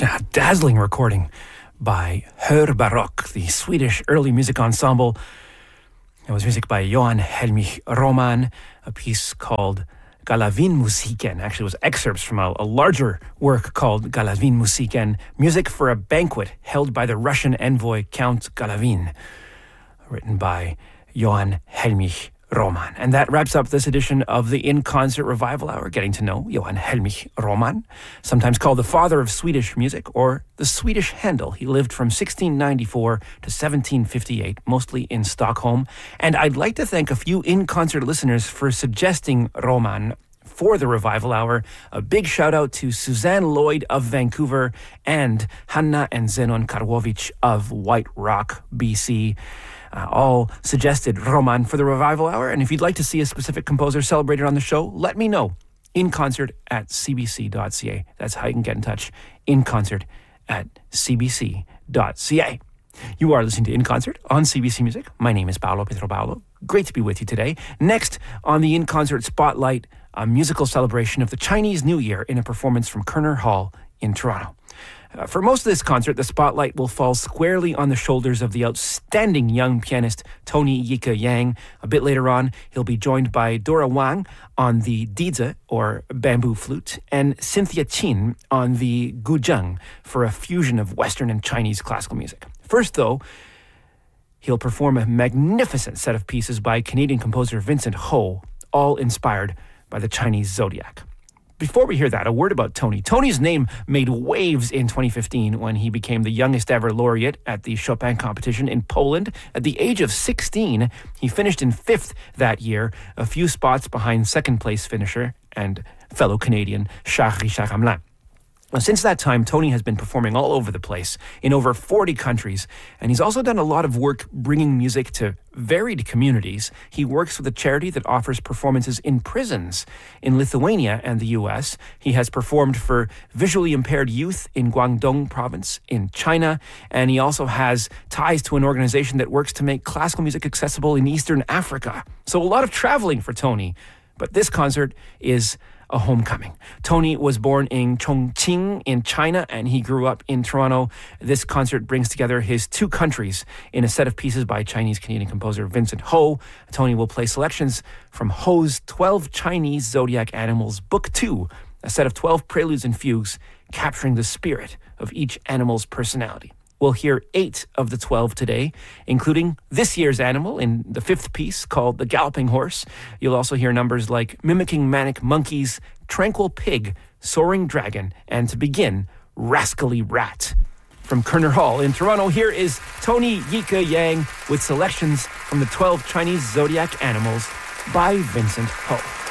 A dazzling recording by Hör Barock, the Swedish early music ensemble. It was music by Johan Helmich Roman, a piece called Galavin-musiken. Actually, it was excerpts from a larger work called Galavin-musiken, music for a banquet held by the Russian envoy Count Galavin, written by Johan Helmich Roman. And that wraps up this edition of the In Concert Revival Hour, getting to know Johan Helmich Roman, sometimes called the father of Swedish music, or the Swedish Handel. He lived from 1694 to 1758, mostly in Stockholm. And I'd like to thank a few In Concert listeners for suggesting Roman for the Revival Hour. A big shout out to Suzanne Lloyd of Vancouver and Hanna and Zenon Karłowicz of White Rock, BC. All suggested Roman for the Revival Hour. And if you'd like to see a specific composer celebrated on the show, let me know. inconcert@cbc.ca. That's how you can get in touch. inconcert@cbc.ca. You are listening to In Concert on CBC Music. My name is Paolo Pietropaolo. Great to be with you today. Next on the In Concert Spotlight, a musical celebration of the Chinese New Year in a performance from Kerner Hall in Toronto. For most of this concert, the spotlight will fall squarely on the shoulders of the outstanding young pianist Tony Yika Yang. A bit later on, he'll be joined by Dora Wang on the dizi, or bamboo flute, and Cynthia Chin on the guzheng for a fusion of Western and Chinese classical music. First, though, he'll perform a magnificent set of pieces by Canadian composer Vincent Ho, all inspired by the Chinese zodiac. Before we hear that, a word about Tony. Tony's name made waves in 2015 when he became the youngest ever laureate at the Chopin competition in Poland. At the age of 16, he finished in 5th that year, a few spots behind second place finisher and fellow Canadian Charles Richard Hamelin. Now, since that time, Tony has been performing all over the place in over 40 countries, and he's also done a lot of work bringing music to varied communities. He works with a charity that offers performances in prisons in Lithuania and the US. He has performed for visually impaired youth in Guangdong province in China, and he also has ties to an organization that works to make classical music accessible in Eastern Africa. So a lot of traveling for Tony, but this concert is a homecoming. Tony was born in Chongqing in China, and he grew up in Toronto. This concert brings together his two countries in a set of pieces by Chinese-Canadian composer Vincent Ho. Tony will play selections from Ho's 12 Chinese Zodiac Animals, Book 2, a set of 12 preludes and fugues capturing the spirit of each animal's personality. We'll hear 8 of the 12 today, including this year's animal in the 5th piece called The Galloping Horse. You'll also hear numbers like Mimicking Manic Monkeys, Tranquil Pig, Soaring Dragon, and to begin, Rascally Rat. From Kerner Hall in Toronto, here is Tony Yika Yang with selections from the 12 Chinese Zodiac Animals by Vincent Ho.